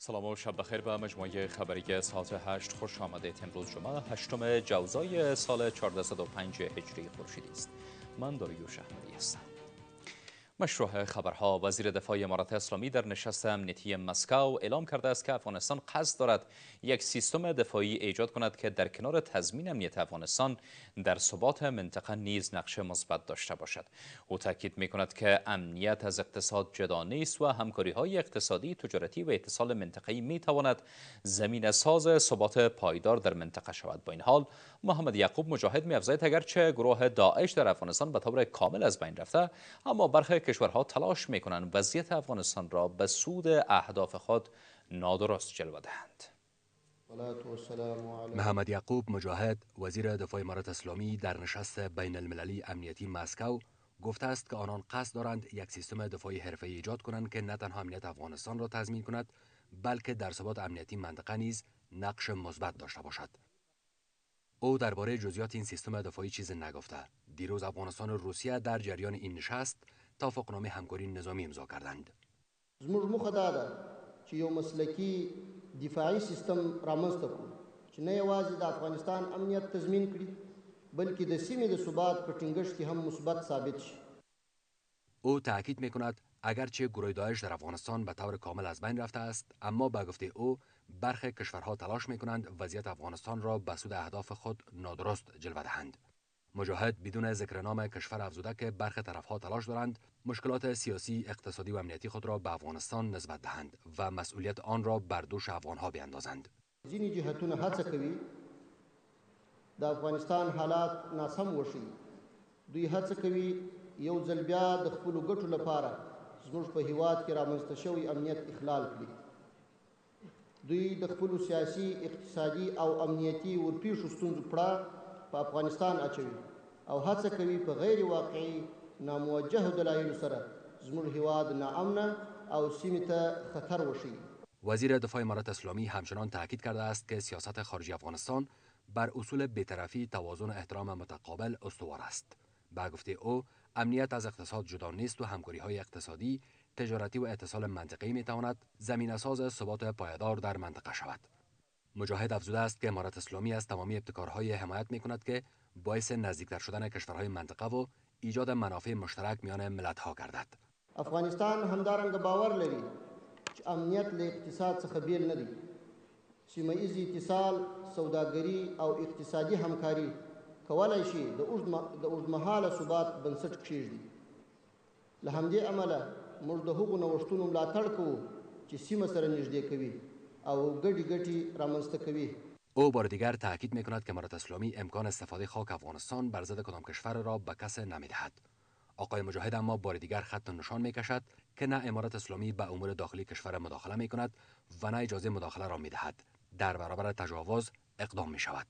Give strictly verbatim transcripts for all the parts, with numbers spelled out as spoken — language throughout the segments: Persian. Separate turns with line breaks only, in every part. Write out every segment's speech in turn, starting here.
سلام و شب بخیر به مجموعه خبری ساعت هشت خوش آمدید. امروز جمعه هشتم جوزای سال چهارصد و پنج هجری خورشیدی است. من داریوش احمدی هستم. مشروع خبرها: وزیر دفاع امارات اسلامی در نشست امنیتی مسکو اعلام کرده است که افغانستان قصد دارد یک سیستم دفاعی ایجاد کند که در کنار تضمین امنیت افغانستان در ثبات منطقه نیز نقش مثبت داشته باشد. او تاکید می کند که امنیت از اقتصاد جدا نیست و همکاری های اقتصادی، تجارتی و اتصال منطقه‌ای می تواند زمینه ساز ثبات پایدار در منطقه شود. با این حال محمد یعقوب مجاهد می افزاید اگرچه گروه داعش در افغانستان به طور کامل از بین رفته، اما برخی کشورها تلاش می کنند وضعیت افغانستان را به سود اهداف خود نادرست جلوه دهند.
محمد یعقوب مجاهد وزیر دفاع امارات اسلامی در نشست بین المللی امنیتی مسکو گفته است که آنان قصد دارند یک سیستم دفاعی حرفه‌ای ایجاد کنند که نه تنها امنیت افغانستان را تضمین کند بلکه در ثبات امنیتی منطقه نیز نقش مثبت داشته باشد. او درباره جزئیات این سیستم دفاعی چیزی نگفته. دیروز افغانستان و روسیه در جریان این نشست توافقنامه همکاری نظامی امضا کردند.
زموږ موخه دا ده چې یو مسلکی دفاعي سیستم رامنځته کړو چې نه یوازې د افغانستان امنیت تضمین کړي بلکې د سیمې د ثبات په ټینګښت کې هم مثبت ثابت شي.
او تاکید میکند اگرچه گروه داعش در افغانستان به طور کامل از بین رفته است، اما به گفته او برخی کشورها تلاش میکنند وضعیت افغانستان را به سود اهداف خود نادرست جلوه دهند. مجاهد بدون ذکر نام کشور افزوده که برخی طرفها تلاش دارند مشکلات سیاسی، اقتصادی و امنیتی خود را به افغانستان نسبت دهند و مسئولیت آن را بر دوش افغانها بیاندازند.
ځینې جهتونه هڅه کوي د افغانستان حالات ناسم وښیي. دوی هڅه کوي یو ځل بیا د خپلو ګټو لپاره زموږ په هیواد کې رامنځته شوی امنیت اخلال کړي. دوی د خپلو سیاسي، اقتصادي او امنیتي ورپېښو ستونزو پړه په افغانستان اچوي او هڅه کوي په غیر واقعي ناموجهو دلایلو سره زموږ هیواد ناامنه او سیمې ته خطر وښیي.
وزیر دفاع امارات اسلامی همچنان تاکید کرده است که سیاست خارجی افغانستان بر اصول بی‌طرفی، توازن و احترام متقابل استوار است. به گفته او امنیت از اقتصاد جدا نیست و همکاری‌های اقتصادی، تجارتی و اتصال منطقه‌ای می‌تواند زمینه ساز ثبات پایدار در منطقه شود. مجاهد افزوده است که امارات اسلامی از تمامی ابتکارهای حمایت می‌کند که باعث نزدیکتر شدن کشورهای منطقه و ایجاد منافع مشترک میان ملت‌ها گردد.
افغانستان همدارنګه باور لري چې امنیت له اقتصاد څخه بیل نه دی. سیمه ایز اتصال، سوداګري او اقتصادي همکاري کولای شي د اوږدمهاله ثبات بنسټ کېږدي. له همدې امله موږ د هغو نوښتونو ملاتړ کوو چې سیمه سره نږدې کوي او ګډې ګټې رامنځته کوي.
او بار دیگر تاکید میکند که امارات اسلامی امکان استفاده خاک افغانستان بر ضد کدام کشور را به کس نمیدهد. آقای مجاهد اما بار دیگر خط نشان میکشد که نه امارات اسلامی به امور داخلی کشور مداخله میکند و نه اجازه مداخله را میدهد. در برابر تجاوز اقدام میشود.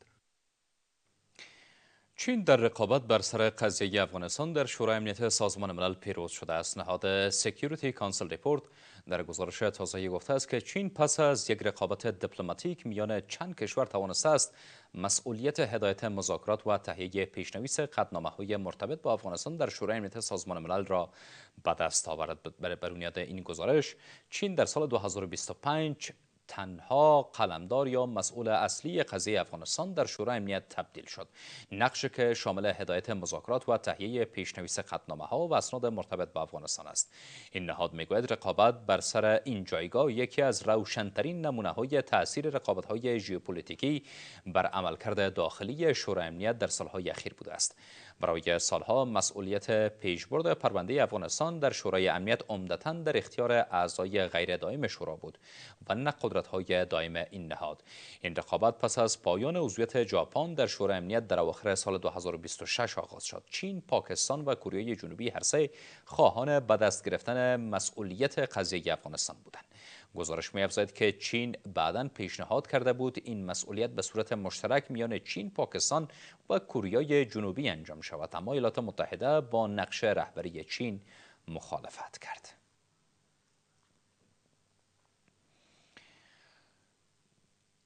چین در رقابت بر سر قضیه افغانستان در شورای امنیت سازمان ملل پیروز شده است. نهاد سکیوریتی کانسل ریپورت در گزارش تازه‌ای گفته است که چین پس از یک رقابت دیپلماتیک میان چند کشور توانسته است مسئولیت هدایت مذاکرات و تهیه پیشنویس قطعنامه‌های مرتبط با افغانستان در شورای امنیت سازمان ملل را به دست آورد. بر بنیاد این گزارش چین در سال دو هزار و بیست و پنج تنها قلمدار یا مسئول اصلی قضیه افغانستان در شورای امنیت تبدیل شد. نقشی که شامل هدایت مذاکرات و تهیه پیشنویس قطعنامه‌ها و اسناد مرتبط با افغانستان است. این نهاد میگوید رقابت بر سر این جایگاه یکی از روشن‌ترین نمونه‌های تأثیر رقابت‌های ژئوپلیتیکی بر عملکرد داخلی شورای امنیت در سال‌های اخیر بوده است. برای سالها مسئولیت پیشبرد پرونده افغانستان در شورای امنیت عمدتاً در اختیار اعضای غیر دائم شورا بود و نه قدرت‌های دائم این نهاد. این رقابت پس از پایان عضویت ژاپن در شورای امنیت در اواخر سال دو هزار و بیست و شش آغاز شد. چین، پاکستان و کره جنوبی هر سه خواهان به دست گرفتن مسئولیت قضیه افغانستان بودند. گزارش می‌افزاید که چین بعداً پیشنهاد کرده بود این مسئولیت به صورت مشترک میان چین، پاکستان و کره جنوبی انجام شود، اما ایالات متحده با نقش رهبری چین مخالفت کرد.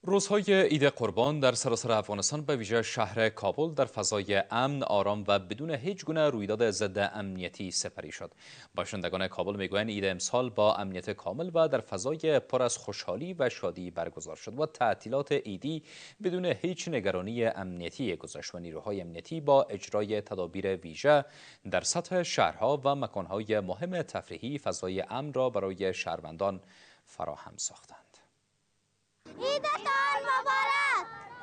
روزهای عید قربان در سراسر افغانستان به ویژه شهر کابل در فضای امن، آرام و بدون هیچ گونه رویداد ضد امنیتی سپری شد. باشندگان کابل میگویند عید امسال با امنیت کامل و در فضای پر از خوشحالی و شادی برگزار شد و تعطیلات عیدی بدون هیچ نگرانی امنیتی گذشت و نیروهای امنیتی با اجرای تدابیر ویژه در سطح شهرها و مکانهای مهم تفریحی فضای امن را برای شهروندان فراهم ساختند.
عیدتان مبارک!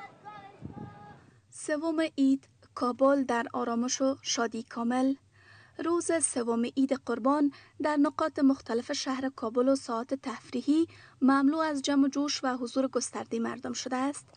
سوم عید کابل در آرامش و شادی کامل. روز سوم عید قربان در نقاط مختلف شهر کابل و ساعات تفریحی مملو از جمع و جوش و حضور گسترده مردم شده است.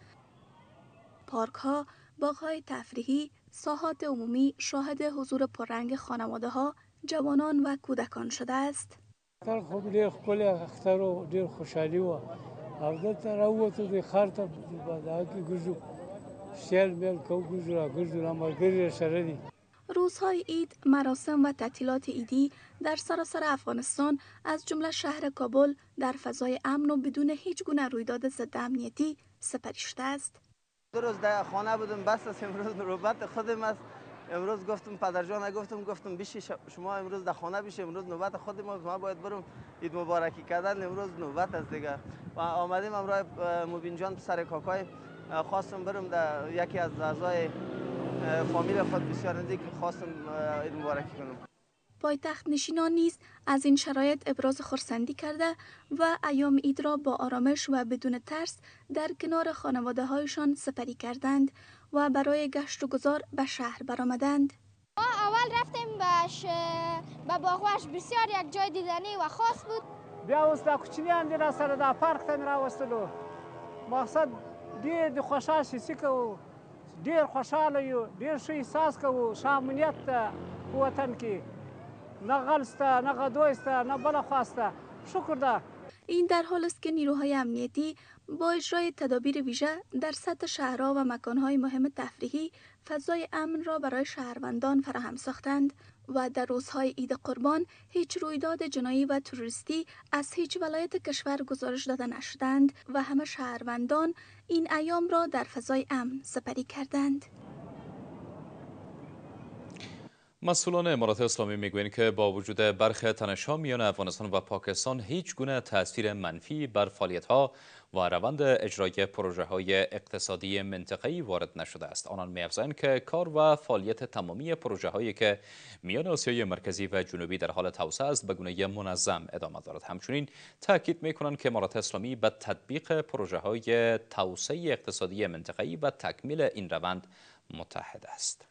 پارک ها، باغ های تفریحی، ساحات عمومی شاهد حضور پررنگ خانواده ها، جوانان و کودکان شده است.
اختر خوب ډیر ښکلی اختر و ډیر خوشحالي وه او دلته راووتو د ښار ته په دغه کې ګرځو سیل میل کوو ګرځو راګرځو را ملګري سره دي.
روزهای عید، مراسم و تعطیلات عیدی در سراسر افغانستان از جمله شهر کابل در فضای امن و بدون هیچ گونه رویداد ضد امنیتی سپری شده است.
دو روز در خانه بودم، بس است امروز نوبت خودم است. امروز گفتم پدرجان گفتم گفتم بیشی شما امروز در خانه بیشی، امروز نوبت خود ما ما باید برم عید مبارکی کردن، امروز نوبت است دیگه. و آمدیم امروز مبین جان پسر کاکای خواستم برم در یکی از اعضای فامیل خود بسیار نزدیک خواستم عید مبارکی کنم.
پایتخت نشینان نیز از این شرایط ابراز خرسندی کرده و ایام عید را با آرامش و بدون ترس در کنار خانواده هایشان سپری کردند و برای گشت و گذار به شهر برآمدند.
ما اول رفتیم باش به باغوش، بسیار یک جای دیدنی و خاص بود.
بیا اوس دا کوچنی اندی را سره دا پارک ته راوستلو مقصد ډېر د خوشحال شي کوو ډېر خوشحاله یو ډېر ښه احساس کوو ښه امنیت ته په وطن کې نه غل شته نه غدوی شته نه بله خوا شته شکر ده.
این در حال است که نیروهای امنیتی با اجرای تدابیر ویژه در سطح شهرها و مکانهای مهم تفریحی فضای امن را برای شهروندان فراهم ساختند و در روزهای عید قربان هیچ رویداد جنایی و تروریستی از هیچ ولایت کشور گزارش داده نشدند و همه شهروندان این ایام را در فضای امن سپری کردند.
مسئولان امارات اسلامی میگویند که با وجود برخی تنش‌ها میان افغانستان و پاکستان هیچ گونه تاثیر منفی بر فعالیت‌ها و روند اجرای پروژه‌های اقتصادی منطقه‌ای وارد نشده است. آنان می‌افزایند که کار و فعالیت تمامی پروژه‌هایی که میان آسیای مرکزی و جنوبی در حال توسعه است به گونه منظم ادامه دارد. همچنین تاکید می‌کنند که امارات اسلامی به تطبیق پروژه‌های توسعه اقتصادی منطقه‌ای و تکمیل این روند متحد است.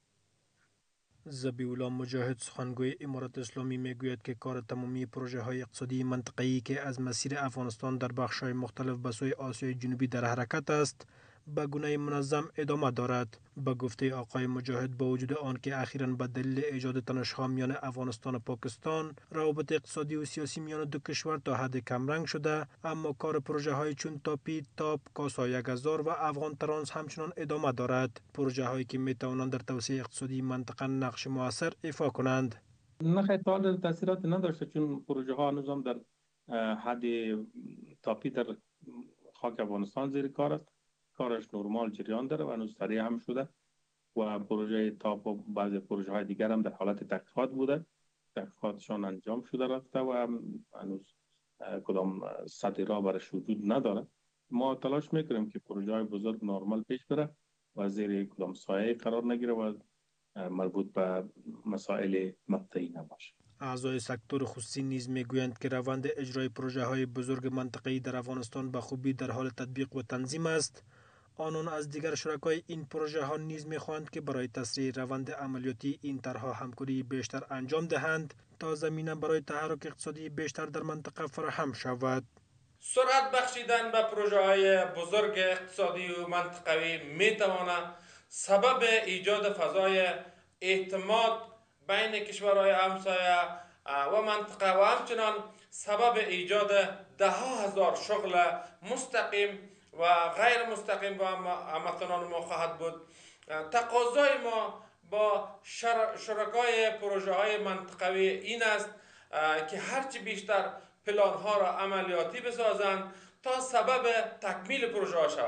ذبیح الله مجاهد سخنگوی امارات اسلامی میگوید که کار تمامی پروژه های اقتصادی منطقه‌ای که از مسیر افغانستان در بخش‌های مختلف به سوی آسیای جنوبی در حرکت است به گونه منظم ادامه دارد. به گفته آقای مجاهد با وجود آنکه اخیراً به دلیل ایجاد تنش‌ها میان افغانستان و پاکستان روابط اقتصادی و سیاسی میان دو کشور تا حد کمرنگ شده، اما کار پروژه های چون تاپی، تاپ، کاسا یک هزار و افغان ترانس همچنان ادامه دارد. پروژه هایی که می توانند در توسعه اقتصادی منطقه نقش موثر ایفا کنند.
نه تا تاثیرات نداشته چون پروژه ها هنوز در حد تاپی در خاک افغانستان زیر کار است. کارش نرمال جریان داره و هنوز سریع هم شده و پروژه تاپ و بعضی پروژه های دیگر هم در حالت تحقیقات بوده. تحقیقاتشان انجام شده رفته و هنوز کدام سطح راه برش وجود نداره. ما تلاش میکنیم که پروژه های بزرگ نرمال پیش بره و زیر کدام سایه قرار نگیره و مربوط به مسائل مقطعی نباشه.
اعضای سکتور خصوصی نیز میگویند که روند اجرای پروژه های بزرگ منطقه‌ای در افغانستان به خوبی در حال تطبیق و تنظیم است. آنان از دیگر شرکای این پروژه ها نیز میخواهند که برای تسریع روند عملیاتی این طرحها همکاری بیشتر انجام دهند تا زمینه برای تحرک اقتصادی بیشتر در منطقه فراهم شود.
سرعت بخشیدن به پروژه های بزرگ اقتصادی و منطقوی میتواند سبب ایجاد فضای اعتماد بین کشورهای همسایه و منطقه و همچنان سبب ایجاد ده ها هزار شغل مستقیم و غیر مستقیم با هموطنان ما خواهد بود. تقاضای ما با شر... شرکای پروژه های منطقوی این است که هرچی بیشتر پلان ها را عملیاتی بسازند تا سبب تکمیل پروژه ها شود.